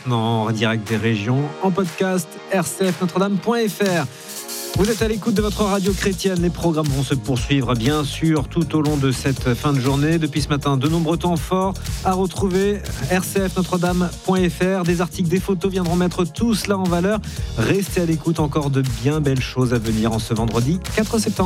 maintenant en direct des régions, en podcast rcfnotredame.fr. Vous êtes à l'écoute de votre radio chrétienne. Les programmes vont se poursuivre, bien sûr, tout au long de cette fin de journée. Depuis ce matin, de nombreux temps forts à retrouver. rcfnotredame.fr. Des articles, des photos viendront mettre tout cela en valeur. Restez à l'écoute, encore de bien belles choses à venir en ce vendredi 4 septembre.